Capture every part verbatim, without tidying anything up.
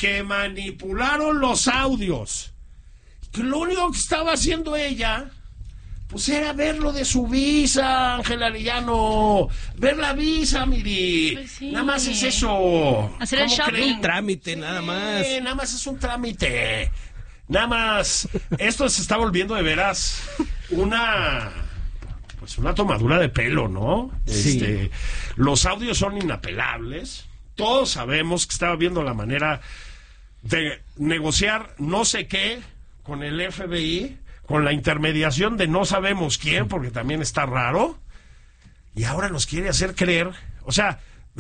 que manipularon los audios. Que lo único que estaba haciendo ella, pues era ver lo de su visa, Ángel Arellano. Ver la visa, Miri. Pues sí. Nada más es eso. Hacer el shopping. Un trámite, nada más. Sí, nada más es un trámite. Nada más. Esto se está volviendo de veras una... Pues una tomadura de pelo, ¿no? Sí. Este, los audios son inapelables. Todos sabemos que estaba viendo la manera de negociar no sé qué con el F B I, con la intermediación de no sabemos quién, porque también está raro. Y ahora nos quiere hacer creer, o sea,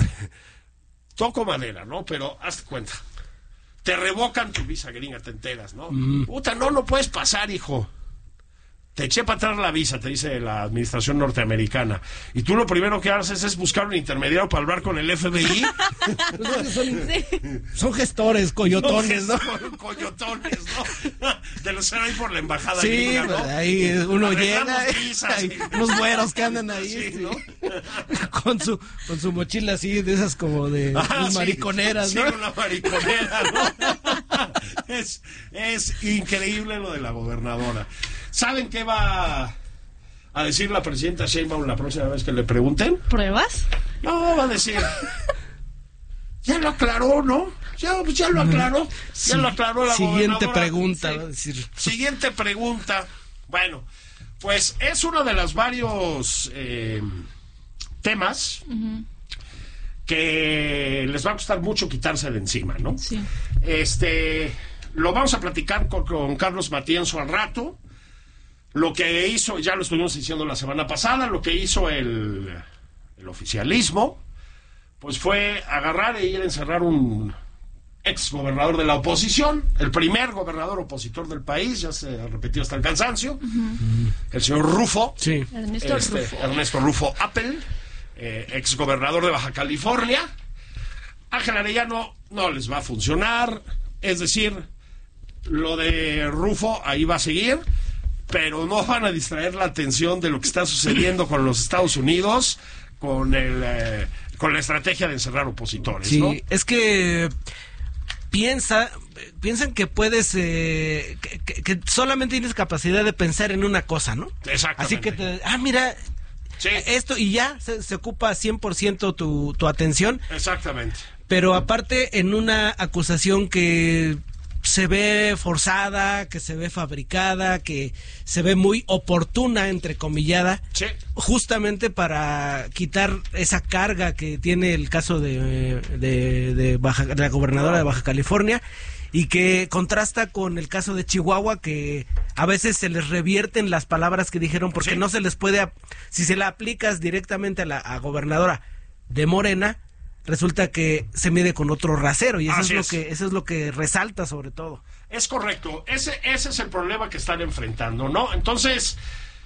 toco madera, ¿no? Pero hazte cuenta. Te revocan tu visa gringa, te enteras, ¿no? Mm. Puta, no, no puedes pasar, hijo. Te eché para atrás la visa, te dice la administración norteamericana. Y tú lo primero que haces es buscar un intermediario para hablar con el F B I. son, sí. son gestores, coyotones, ¿no? Son coyotones, ¿no? De los que ahí por la embajada sí, gringa, ¿no? Ahí uno llega, visas, hay sí. unos güeros que andan ahí, sí, sí. ¿no? con su con su mochila así, de esas como de ah, sí, mariconeras, sí, ¿no? Sí, una mariconera, ¿no? es, es increíble lo de la gobernadora. ¿Saben qué va a decir la presidenta Sheinbaum la próxima vez que le pregunten? ¿Pruebas? No, va a decir... Ya lo aclaró, ¿no? Ya, pues ya lo aclaró. Sí. Ya lo aclaró la Siguiente gobernadora. pregunta, Sí. va a decir. Siguiente pregunta. Bueno, pues es uno de los varios eh, temas uh-huh. que les va a costar mucho quitarse de encima, ¿no? Sí. Este, lo vamos a platicar con, con Carlos Matienzo al rato. Lo que hizo, ya lo estuvimos diciendo la semana pasada, lo que hizo el, el oficialismo, pues fue agarrar e ir a encerrar un ex gobernador de la oposición, el primer gobernador opositor del país, ya se ha repetido hasta el cansancio, uh-huh. el señor Rufo, sí. Ernesto este, Rufo, Ernesto Rufo Appel, eh, ex gobernador de Baja California. Ángel Arellano no les va a funcionar, es decir, lo de Rufo ahí va a seguir, pero no van a distraer la atención de lo que está sucediendo con los Estados Unidos, con el eh, con la estrategia de encerrar opositores, sí, ¿no? Es que piensa, piensan que puedes, eh, que, que, que solamente tienes capacidad de pensar en una cosa, ¿no? Exactamente. Así que, te, ah, mira, sí. esto y ya se, se ocupa cien por ciento tu, tu atención. Exactamente. Pero aparte en una acusación que se ve forzada, que se ve fabricada, que se ve muy oportuna, entrecomillada, sí. justamente para quitar esa carga que tiene el caso de, de, de, Baja, de la gobernadora de Baja California, y que contrasta con el caso de Chihuahua, que a veces se les revierten las palabras que dijeron, porque sí. no se les puede, si se la aplicas directamente a la a gobernadora de Morena, resulta que se mide con otro rasero, y eso es, es lo que eso es lo que resalta sobre todo. Es correcto, ese ese es el problema que están enfrentando, ¿no? Entonces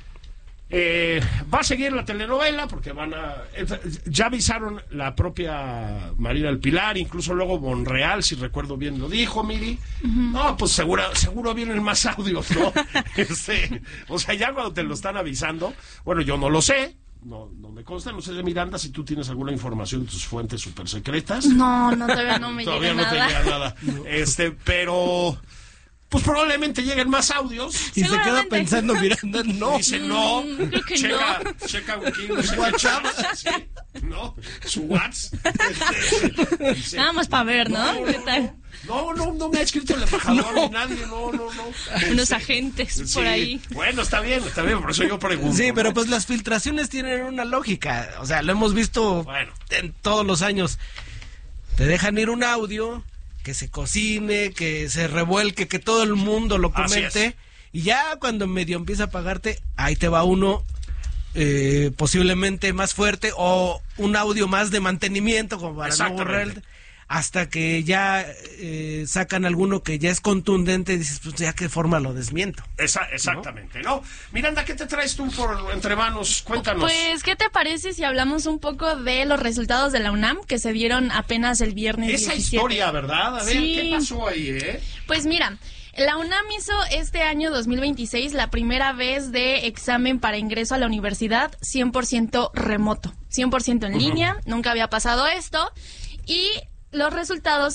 eh, va a seguir la telenovela porque van a ya avisaron la propia Marina del Pilar, incluso luego Monreal, si recuerdo bien lo dijo, Miri. Uh-huh. No, pues seguro seguro vienen más audios, ¿no? este, o sea, ya cuando te lo están avisando, bueno, yo no lo sé. No, no me consta, no sé de Miranda si tú tienes alguna información de tus fuentes súper secretas. No, no, todavía no me todavía llega no nada. Todavía no te llega nada. No. Este, pero pues probablemente lleguen más audios. Y se queda pensando Miranda, no. Dice no, mm, creo que checa, no. checa Wiki, no sé WhatsApp, sí, no, su WhatsApp. Este, dice, nada más para ver, ¿no? no ¿Qué tal? No, no, no me ha escrito el embajador no. ni nadie, no, no, no. Unos este, agentes sí, por ahí. Bueno, está bien, está bien, por eso yo pregunto. Sí, pero ¿no? pues las filtraciones tienen una lógica, o sea, lo hemos visto bueno. en todos los años. Te dejan ir un audio, que se cocine, que se revuelque, que todo el mundo lo comente, y ya cuando medio empieza a pagarte, ahí te va uno eh, posiblemente más fuerte o un audio más de mantenimiento como para no borrar, hasta que ya eh, sacan alguno que ya es contundente y dices, pues ya qué forma lo desmiento. Esa, exactamente, ¿no? ¿no? Miranda, ¿qué te traes tú por entre manos? Cuéntanos. Pues, ¿qué te parece si hablamos un poco de los resultados de la UNAM que se dieron apenas el viernes Esa diecisiete? Historia, ¿verdad? A ver, sí. ¿Qué pasó ahí, eh? Pues mira, la UNAM hizo este año dos mil veintiséis la primera vez de examen para ingreso a la universidad cien por ciento remoto, cien por ciento en uh-huh. línea, nunca había pasado esto, y los resultados